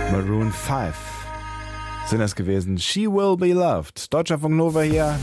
Maroon 5 sind es gewesen. She Will Be Loved. Deutschlandfunk Nova hier,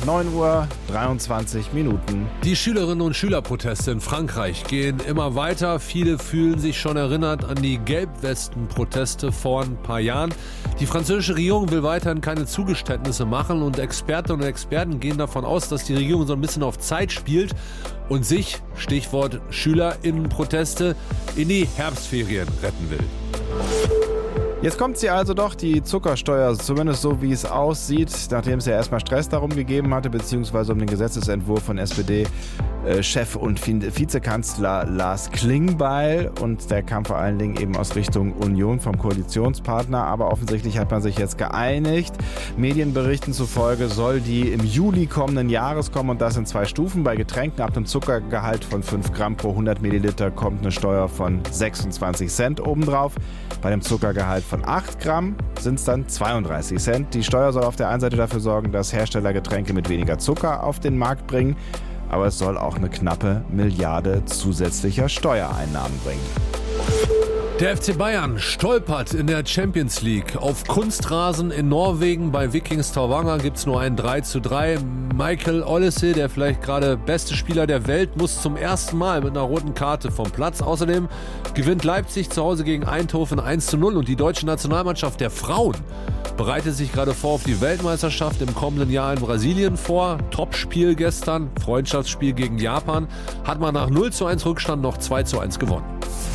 9:23 Uhr. Die Schülerinnen und Schülerproteste in Frankreich gehen immer weiter. Viele fühlen sich schon erinnert an die Gelbwesten-Proteste vor ein paar Jahren. Die französische Regierung will weiterhin keine Zugeständnisse machen und Expertinnen und Experten gehen davon aus, dass die Regierung so ein bisschen auf Zeit spielt und sich, Stichwort SchülerInnenproteste, in die Herbstferien retten will. Jetzt kommt sie also doch, die Zuckersteuer, zumindest so wie es aussieht, nachdem es ja erstmal Stress darum gegeben hatte, beziehungsweise um den Gesetzesentwurf von SPD-Chef und Vizekanzler Lars Klingbeil. Und der kam vor allen Dingen eben aus Richtung Union vom Koalitionspartner. Aber offensichtlich hat man sich jetzt geeinigt. Medienberichten zufolge soll die im Juli kommenden Jahres kommen und das in 2 Stufen. Bei Getränken ab einem Zuckergehalt von 5 Gramm pro 100 Milliliter kommt eine Steuer von 26 Cent obendrauf. Bei dem Zuckergehalt von 8 Gramm sind es dann 32 Cent. Die Steuer soll auf der einen Seite dafür sorgen, dass Hersteller Getränke mit weniger Zucker auf den Markt bringen, aber es soll auch eine knappe Milliarde zusätzlicher Steuereinnahmen bringen. Der FC Bayern stolpert in der Champions League. Auf Kunstrasen in Norwegen bei Vikings Stavanger gibt es nur ein 3:3. Michael Olise, der vielleicht gerade beste Spieler der Welt, muss zum ersten Mal mit einer roten Karte vom Platz. Außerdem gewinnt Leipzig zu Hause gegen Eindhoven 1:0 und die deutsche Nationalmannschaft der Frauen bereitet sich gerade vor auf die Weltmeisterschaft im kommenden Jahr in Brasilien vor. Topspiel gestern, Freundschaftsspiel gegen Japan, hat man nach 0:1 Rückstand noch 2:1 gewonnen.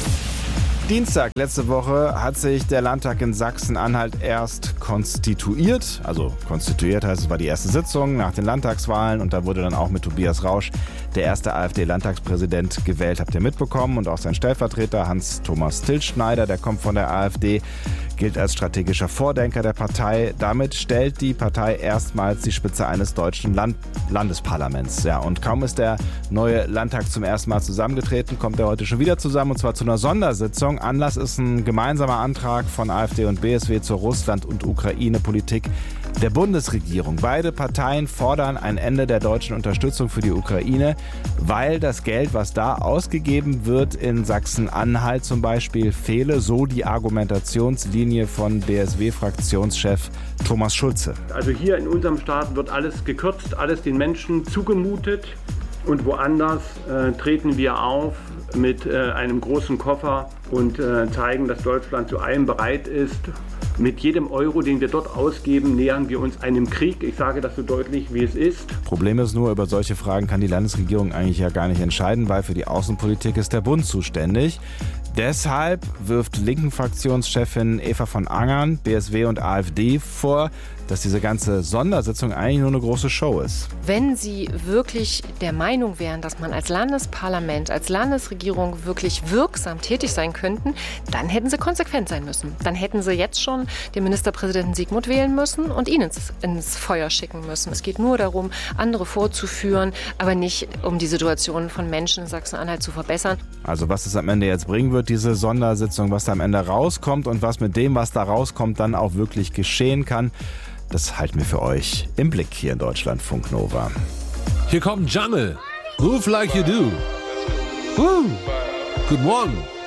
Dienstag letzte Woche hat sich der Landtag in Sachsen-Anhalt erst konstituiert. Also konstituiert heißt, es war die erste Sitzung nach den Landtagswahlen und da wurde dann auch mit Tobias Rausch der erste AfD-Landtagspräsident gewählt. Habt ihr mitbekommen? Und auch sein Stellvertreter Hans-Thomas Tilschneider, der kommt von der AfD, gilt als strategischer Vordenker der Partei. Damit stellt die Partei erstmals die Spitze eines deutschen Landesparlaments. Ja, und kaum ist der neue Landtag zum ersten Mal zusammengetreten, kommt er heute schon wieder zusammen und zwar zu einer Sondersitzung. Anlass ist ein gemeinsamer Antrag von AfD und BSW zur Russland- und Ukraine-Politik der Bundesregierung. Beide Parteien fordern ein Ende der deutschen Unterstützung für die Ukraine, weil das Geld, was da ausgegeben wird in Sachsen-Anhalt zum Beispiel, fehle, so die Argumentationslinie von BSW-Fraktionschef Thomas Schulze. Also hier in unserem Staat wird alles gekürzt, alles den Menschen zugemutet und woanders treten wir auf mit einem großen Koffer und zeigen, dass Deutschland zu allem bereit ist. Mit jedem Euro, den wir dort ausgeben, nähern wir uns einem Krieg. Ich sage das so deutlich, wie es ist. Problem ist nur, über solche Fragen kann die Landesregierung eigentlich ja gar nicht entscheiden, weil für die Außenpolitik ist der Bund zuständig. Deshalb wirft Linken-Fraktionschefin Eva von Angern, BSW und AfD vor, dass diese ganze Sondersitzung eigentlich nur eine große Show ist. Wenn Sie wirklich der Meinung wären, dass man als Landesparlament, als Landesregierung wirklich wirksam tätig sein könnten, dann hätten Sie konsequent sein müssen. Dann hätten Sie jetzt schon den Ministerpräsidenten Sigmund wählen müssen und ihn ins Feuer schicken müssen. Es geht nur darum, andere vorzuführen, aber nicht um die Situation von Menschen in Sachsen-Anhalt zu verbessern. Also was es am Ende jetzt bringen wird, diese Sondersitzung, was da am Ende rauskommt und was mit dem, was da rauskommt, dann auch wirklich geschehen kann, das halten wir für euch im Blick hier in Deutschlandfunk Nova. Hier kommt Jungle. Move like you do. Woo. Good one.